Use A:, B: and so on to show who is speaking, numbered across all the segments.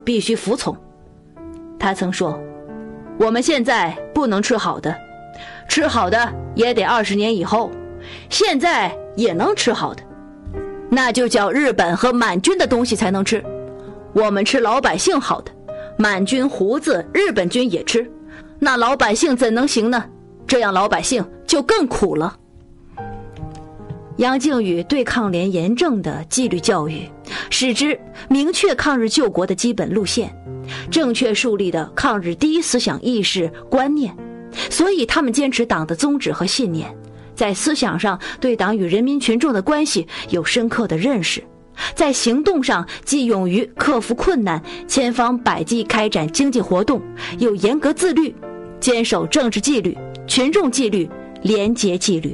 A: 必须服从。他曾说，我们现在不能吃好的，吃好的也得20年以后，现在也能吃好的，那就叫日本和满军的东西才能吃。我们吃老百姓好的，满军胡子日本军也吃，那老百姓怎能行呢？这样老百姓就更苦了。杨靖宇对抗联严正的纪律教育，使之明确抗日救国的基本路线，正确树立的抗日第一思想意识观念，所以他们坚持党的宗旨和信念，在思想上对党与人民群众的关系有深刻的认识，在行动上既勇于克服困难，千方百计开展经济活动，又严格自律，坚守政治纪律、群众纪律、廉洁纪律。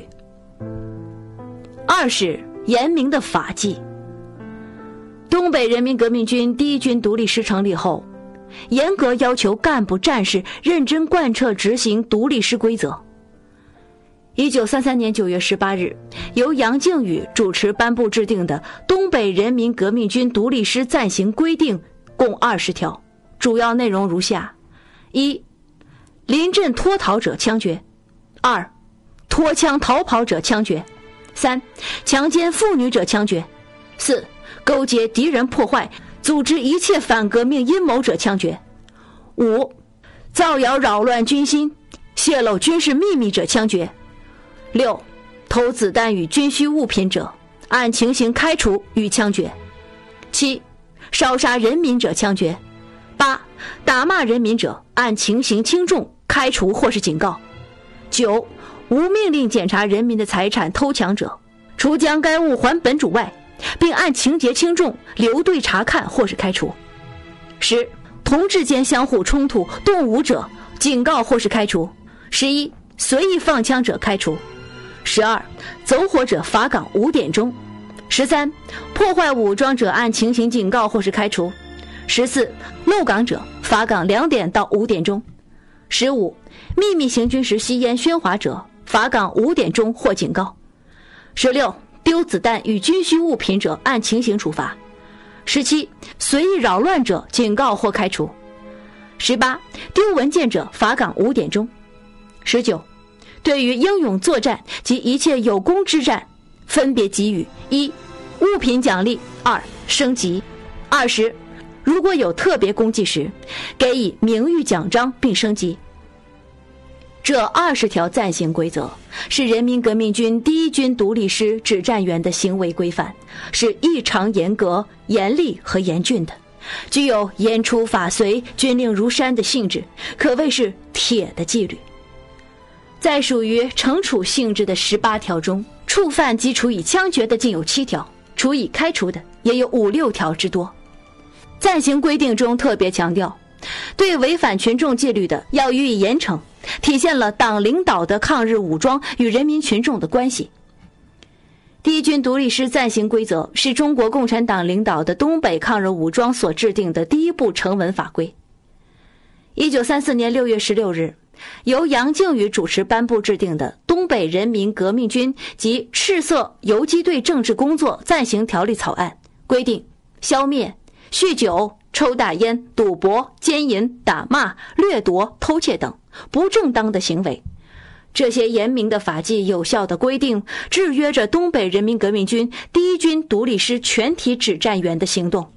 A: 二是严明的法纪。东北人民革命军第一军独立师成立后，严格要求干部战士认真贯彻执行独立师规则。1933年9月18日，由杨靖宇主持颁布制定的《东北人民革命军独立师暂行规定》共20条，主要内容如下：一、临阵脱逃者枪决；二、脱枪逃跑者枪决；三、强奸妇女者枪决；四、勾结敌人破坏、组织一切反革命阴谋者枪决；五、造谣扰乱军心、泄露军事秘密者枪决；六、投子弹与军需物品者，按情形开除与枪决；七、烧杀人民者枪决；八、打骂人民者，按情形轻重开除或是警告；九、无命令检查人民的财产偷抢者，除将该物还本主外，并按情节轻重留队查看或是开除；十、同志间相互冲突动武者，警告或是开除；11、随意放枪者开除；12、走火者罚岗5点钟；13、破坏武装者按情形警告或是开除；14、漏岗者罚岗2点到5点钟；15、秘密行军时吸烟喧哗者罚岗5点钟或警告；16、丢子弹与军需物品者按情形处罚；17、随意扰乱者警告或开除；18、丢文件者罚岗5点钟；19、对于英勇作战及一切有功之战，分别给予：一、物品奖励；二、升级；20、如果有特别功绩时，给予名誉奖章并升级。这20条暂行规则是人民革命军第一军独立师指战员的行为规范，是异常严格、严厉和严峻的，具有严处法随、军令如山的性质，可谓是铁的纪律。在属于惩处性质的18条中，触犯及处以枪决的竟有7条，处以开除的也有5、6条之多。暂行规定中特别强调，对违反群众纪律的要予以严惩，体现了党领导的抗日武装与人民群众的关系。第一军独立师暂行规则是中国共产党领导的东北抗日武装所制定的第一部成文法规。1934年6月16日，由杨靖宇主持颁布制定的《东北人民革命军及赤色游击队政治工作暂行条例》草案规定，消灭酗酒、抽大烟、赌博、奸淫、打骂、掠夺、偷窃等不正当的行为。这些严明的法纪有效的规定，制约着东北人民革命军第一军独立师全体指战员的行动。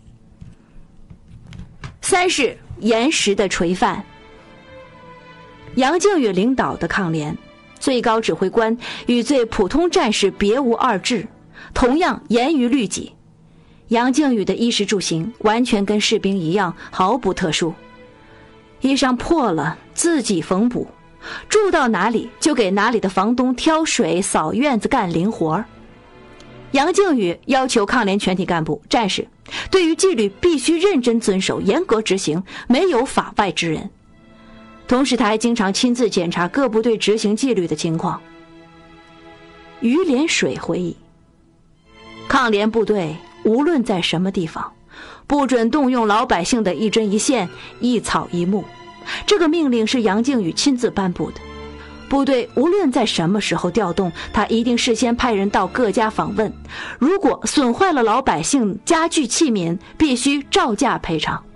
A: 三是严实的垂范。杨靖宇领导的抗联，最高指挥官与最普通战士别无二致，同样严于律己。杨靖宇的衣食住行完全跟士兵一样，毫不特殊。衣裳破了自己缝补，住到哪里就给哪里的房东挑水、扫院子、干零活。杨靖宇要求抗联全体干部、战士对于纪律必须认真遵守、严格执行，没有法外之人。同时他还经常亲自检查各部队执行纪律的情况。于连水回忆，抗联部队无论在什么地方，不准动用老百姓的一针一线、一草一木。这个命令是杨靖宇亲自颁布的。部队无论在什么时候调动，他一定事先派人到各家访问，如果损坏了老百姓家具器皿，必须照价赔偿。